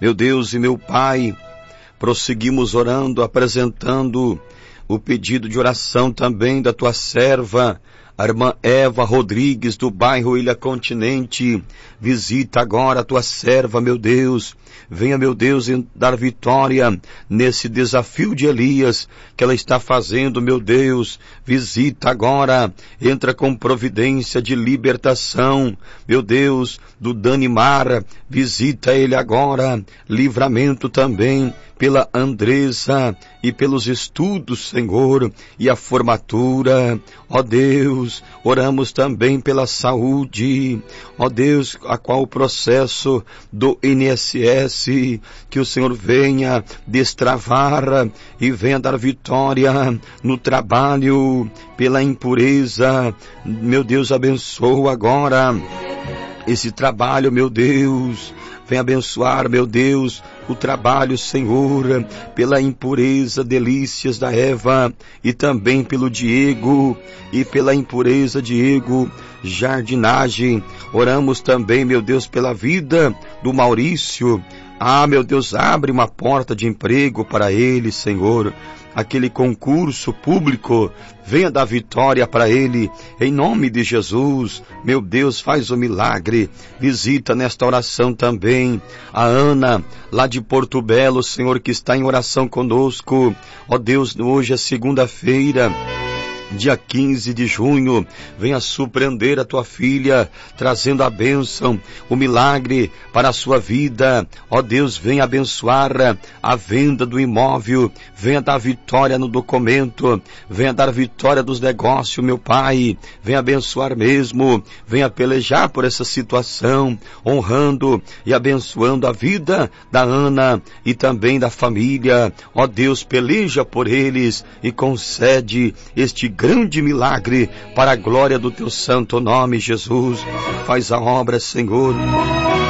Meu Deus e meu Pai, prosseguimos orando, apresentando o pedido de oração também da tua serva, a irmã Eva Rodrigues, do bairro Ilha Continente. Visita agora a tua serva, meu Deus. Venha, meu Deus, dar vitória nesse desafio de Elias que ela está fazendo, meu Deus. Visita agora, entra com providência de libertação, meu Deus, do Danimar. Visita ele agora, livramento também pela Andressa e pelos estudos, Senhor, e a formatura. Ó Deus, oramos também pela saúde, ó Deus, a qual o processo do INSS, que o Senhor venha destravar e venha dar vitória no trabalho, pela impureza. Meu Deus, abençoa agora esse trabalho, meu Deus. Vem abençoar, meu Deus, o trabalho, Senhor, pela impureza, delícias da Eva, e também pelo Diego, e pela impureza, Diego, jardinagem. Oramos também, meu Deus, pela vida do Maurício. Ah, meu Deus, abre uma porta de emprego para ele, Senhor. Aquele concurso público, venha dar vitória para ele, em nome de Jesus. Meu Deus, faz o milagre. Visita nesta oração também a Ana, lá de Porto Belo, Senhor, que está em oração conosco. Ó Deus, hoje é segunda-feira, dia 15 de junho, venha surpreender a tua filha, trazendo a bênção, o milagre para a sua vida. Ó Deus, venha abençoar a venda do imóvel, venha dar vitória no documento, venha dar vitória dos negócios, meu Pai, venha abençoar mesmo, venha pelejar por essa situação, honrando e abençoando a vida da Ana e também da família. Ó Deus, peleja por eles e concede este grande milagre para a glória do teu santo nome, Jesus. Faz a obra, Senhor.